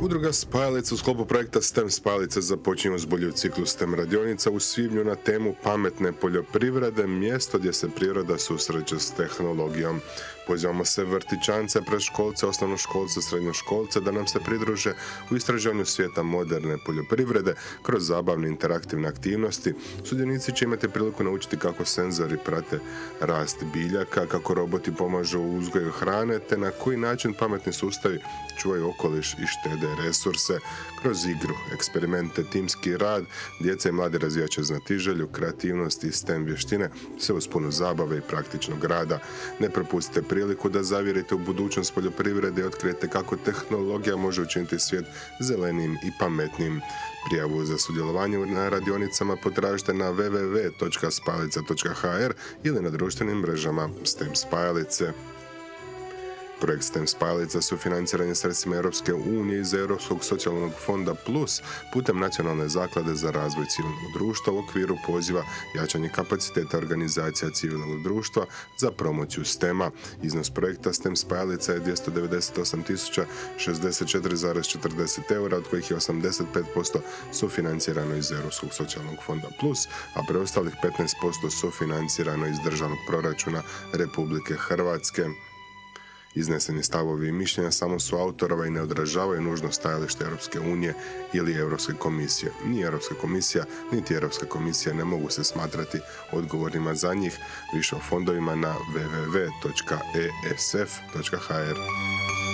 Udruga Spajalica u sklopu projekta STEM Spajalice započinju zbolju ciklu STEM radionica u svibnju na temu pametne poljoprivrede, mjesto gdje se priroda susreće s tehnologijom. Pozivamo se vrtićance, predškolce, osnovnoškolce, srednjoškolce da nam se pridruže u istraživanju svijeta moderne poljoprivrede kroz zabavne interaktivne aktivnosti. Sudionici će imati priliku naučiti kako senzori prate rast biljaka, kako roboti pomažu u uzgoju hrane, te na koji način pametni sustavi čuvaju okoliš i štede resurse. Kroz igru, eksperimente, timski rad, djeca i mladi razvijat će znatiželju, kreativnost i STEM vještine, sve uz puno zabave i praktičnog rada. Ne propustite priliku da zavjerite u budućnost poljoprivrede i otkrijete kako tehnologija može učiniti svijet zelenijim i pametnijim. Prijavu za sudjelovanje na radionicama potražite na www.spajalica.hr ili na društvenim mrežama STEM Spajalice. Projekt STEM Spajalica sufinanciran je sredstvima Europske unije iz Europskog socijalnog fonda Plus putem Nacionalne zaklade za razvoj civilnog društva u okviru poziva jačanje kapaciteta organizacija civilnog društva za promociju STEM-a. Iznos projekta STEM Spajalica je 298.064,40 eura, od kojih je 85% sufinancirano iz Europskog socijalnog fonda Plus, a preostalih 15% sufinancirano iz državnog proračuna Republike Hrvatske. Izneseni stavovi i mišljenja samo su autorova i ne odražavaju nužno stajalište Europske unije ili Europske komisije. Ni Europska komisija, niti Europska komisija ne mogu se smatrati odgovornima za njih. Više o fondovima na www.esf.hr.